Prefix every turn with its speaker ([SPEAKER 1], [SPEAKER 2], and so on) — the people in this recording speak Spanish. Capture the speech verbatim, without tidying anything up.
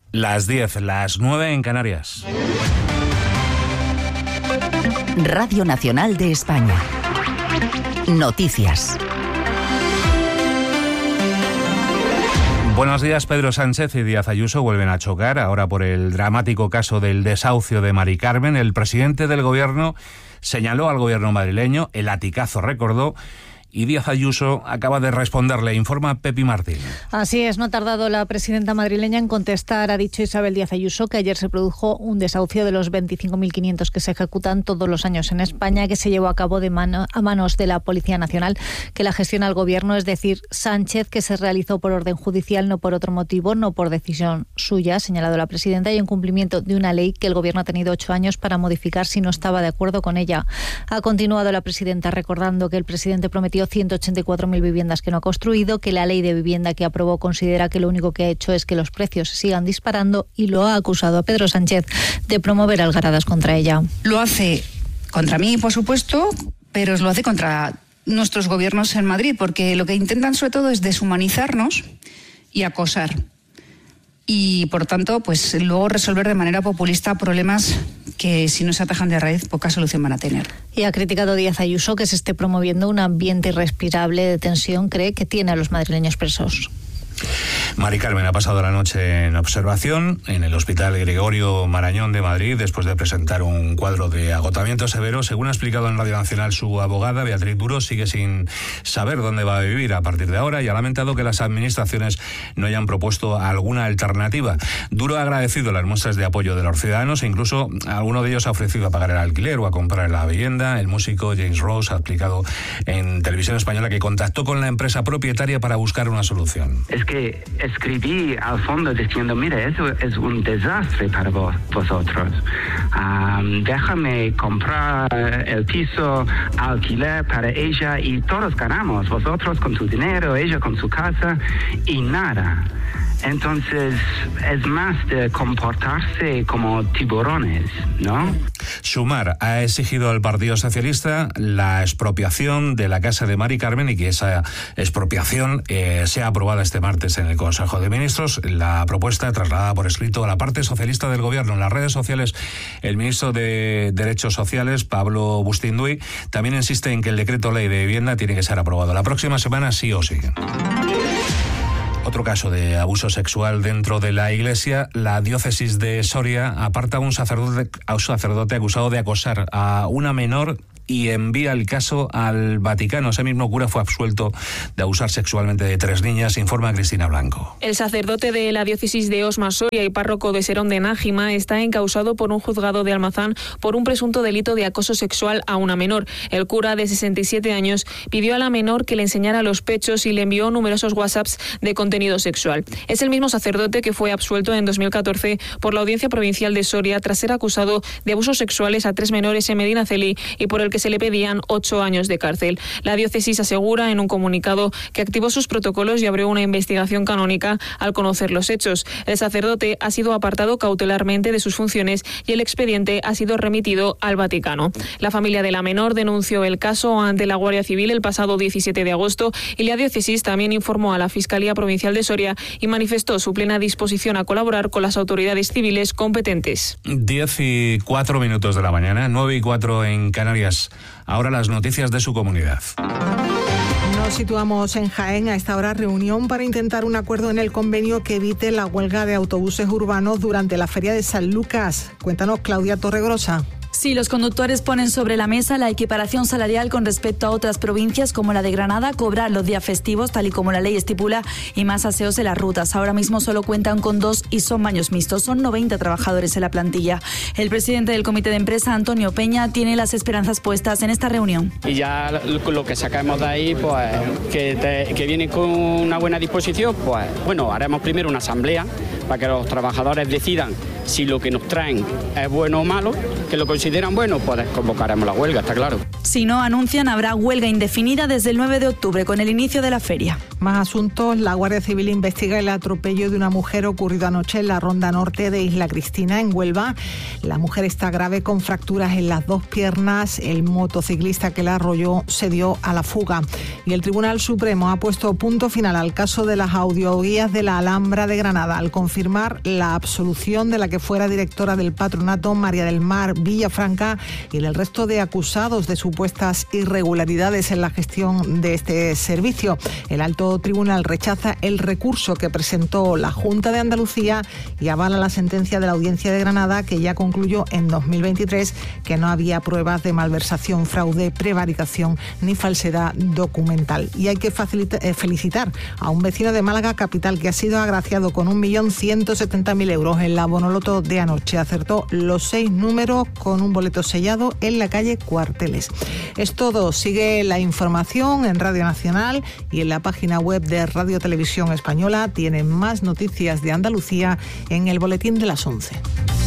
[SPEAKER 1] Las diez, las nueve en Canarias.
[SPEAKER 2] Radio Nacional de España. Noticias.
[SPEAKER 1] Buenos días. Pedro Sánchez y Díaz Ayuso vuelven a chocar, ahora por el dramático caso del desahucio de Mari Carmen. El presidente del gobierno señaló al gobierno madrileño, el latigazo recordó, y Díaz Ayuso acaba de responderle, informa Pepi Martín.
[SPEAKER 3] Así es, no ha tardado la presidenta madrileña en contestar. Ha dicho Isabel Díaz Ayuso que ayer se produjo un desahucio de los veinticinco mil quinientos que se ejecutan todos los años en España, que se llevó a cabo de mano, a manos de la Policía Nacional, que la gestiona el gobierno, es decir, Sánchez, que se realizó por orden judicial, no por otro motivo, no por decisión suya, ha señalado la presidenta, y en cumplimiento de una ley que el gobierno ha tenido ocho años para modificar si no estaba de acuerdo con ella. Ha continuado la presidenta recordando que el presidente prometió ciento ochenta y cuatro mil viviendas que no ha construido, que la ley de vivienda que aprobó considera que lo único que ha hecho es que los precios sigan disparando, y lo ha acusado a Pedro Sánchez de promover algaradas contra ella.
[SPEAKER 4] Lo hace contra mí, por supuesto, pero lo hace contra nuestros gobiernos en Madrid, porque lo que intentan sobre todo es deshumanizarnos y acosar. Y, por tanto, pues luego resolver de manera populista problemas que, si no se atajan de raíz, poca solución van a tener.
[SPEAKER 3] Y ha criticado Díaz Ayuso que se esté promoviendo un ambiente irrespirable de tensión, cree que tiene a los madrileños presos.
[SPEAKER 1] Mari Carmen ha pasado la noche en observación en el Hospital Gregorio Marañón de Madrid después de presentar un cuadro de agotamiento severo. Según ha explicado en Radio Nacional su abogada, Beatriz Duro, sigue sin saber dónde va a vivir a partir de ahora y ha lamentado que las administraciones no hayan propuesto alguna alternativa. Duro ha agradecido las muestras de apoyo de los ciudadanos e incluso alguno de ellos ha ofrecido a pagar el alquiler o a comprar la vivienda. El músico James Ross ha explicado en Televisión Española que contactó con la empresa propietaria para buscar una solución.
[SPEAKER 5] Es que escribí al fondo diciendo, mira, eso es un desastre para vos, vosotros. Um, déjame comprar el piso, alquiler para ella y todos ganamos. Vosotros con tu dinero, ella con su casa y nada. Entonces, es más de comportarse como tiburones, ¿no?
[SPEAKER 1] Sumar ha exigido al Partido Socialista la expropiación de la casa de Mari Carmen y que esa expropiación eh, sea aprobada este martes en el Consejo de Ministros. La propuesta trasladada por escrito a la parte socialista del Gobierno. En las redes sociales, el ministro de Derechos Sociales, Pablo Bustinduy, también insiste en que el decreto ley de vivienda tiene que ser aprobado la próxima semana sí o sí. Otro caso de abuso sexual dentro de la Iglesia. La diócesis de Soria aparta a un sacerdote, a un sacerdote acusado de acosar a una menor y envía el caso al Vaticano. Ese mismo cura fue absuelto de abusar sexualmente de tres niñas, informa Cristina Blanco.
[SPEAKER 6] El sacerdote de la diócesis de Osma Soria y párroco de Serón de Nájima está encausado por un juzgado de Almazán por un presunto delito de acoso sexual a una menor. El cura, de sesenta y siete años, pidió a la menor que le enseñara los pechos y le envió numerosos WhatsApps de contenido sexual. Es el mismo sacerdote que fue absuelto en dos mil catorce por la Audiencia Provincial de Soria tras ser acusado de abusos sexuales a tres menores en Medinaceli y por el que se le pedían ocho años de cárcel. La diócesis asegura en un comunicado que activó sus protocolos y abrió una investigación canónica al conocer los hechos. El sacerdote ha sido apartado cautelarmente de sus funciones y el expediente ha sido remitido al Vaticano. La familia de la menor denunció el caso ante la Guardia Civil el pasado diecisiete de agosto y la diócesis también informó a la Fiscalía Provincial de Soria y manifestó su plena disposición a colaborar con las autoridades civiles competentes.
[SPEAKER 1] Diez y cuatro minutos de la mañana, nueve y cuatro en Canarias. Ahora las noticias de su comunidad.
[SPEAKER 7] Nos situamos en Jaén. A esta hora, reunión para intentar un acuerdo en el convenio que evite la huelga de autobuses urbanos durante la Feria de San Lucas. Cuéntanos, Claudia Torregrosa.
[SPEAKER 8] Sí, los conductores ponen sobre la mesa la equiparación salarial con respecto a otras provincias como la de Granada, cobrar los días festivos tal y como la ley estipula y más aseos en las rutas. Ahora mismo solo cuentan con dos y son baños mixtos. Son noventa trabajadores en la plantilla. El presidente del comité de empresa, Antonio Peña, tiene las esperanzas puestas en esta reunión.
[SPEAKER 9] Y ya lo que sacamos de ahí, pues que, te, que viene con una buena disposición, pues bueno, haremos primero una asamblea para que los trabajadores decidan Si lo que nos traen es bueno o malo, que lo consideran bueno, pues convocaremos la huelga, está claro.
[SPEAKER 8] Si no anuncian, habrá huelga indefinida desde el nueve de octubre, con el inicio de la feria.
[SPEAKER 7] Más asuntos. La Guardia Civil investiga el atropello de una mujer ocurrido anoche en la ronda norte de Isla Cristina, en Huelva. La mujer está grave con fracturas en las dos piernas. El motociclista que la arrolló se dio a la fuga. Y el Tribunal Supremo ha puesto punto final al caso de las audioguías de la Alhambra de Granada, al confirmar la absolución de la que fuera directora del patronato, María del Mar Villafranca, y del resto de acusados de supuestas irregularidades en la gestión de este servicio. El alto tribunal rechaza el recurso que presentó la Junta de Andalucía y avala la sentencia de la Audiencia de Granada, que ya concluyó en dos mil veintitrés que no había pruebas de malversación, fraude, prevaricación ni falsedad documental. Y hay que facilitar, eh, felicitar a un vecino de Málaga capital que ha sido agraciado con un millón ciento setenta mil euros en la Bonoloto de anoche. Acertó los seis números con un boleto sellado en la calle Cuarteles. Es todo. Sigue la información en Radio Nacional y en la página web de Radio Televisión Española. Tienen más noticias de Andalucía en el boletín de las once.